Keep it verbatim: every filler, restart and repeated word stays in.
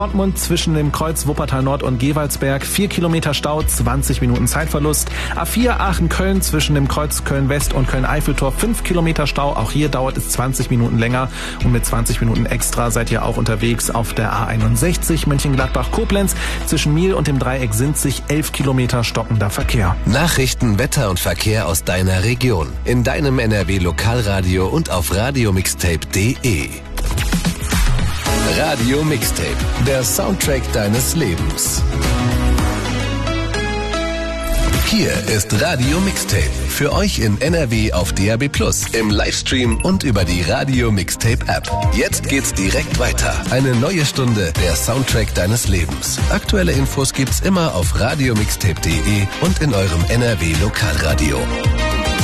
Dortmund zwischen dem Kreuz Wuppertal Nord und Gewaldsberg, vier Kilometer Stau, zwanzig Minuten Zeitverlust. A vier Aachen-Köln zwischen dem Kreuz Köln-West und Köln-Eiffeltor, fünf Kilometer Stau. Auch hier dauert es zwanzig Minuten länger und mit zwanzig Minuten extra seid ihr auch unterwegs auf der A einundsechzig Mönchengladbach-Koblenz. Zwischen Miel und dem Dreieck sind sich elf Kilometer stockender Verkehr. Nachrichten, Wetter und Verkehr aus deiner Region. In deinem N R W Lokalradio und auf radiomixtape punkt de. Radio Mixtape, der Soundtrack deines Lebens. Hier ist Radio Mixtape, für euch in N R W auf D A B plus, im Livestream und über die Radio Mixtape App. Jetzt geht's direkt weiter. Eine neue Stunde, der Soundtrack deines Lebens. Aktuelle Infos gibt's immer auf radiomixtape punkt de und in eurem N R W Lokalradio.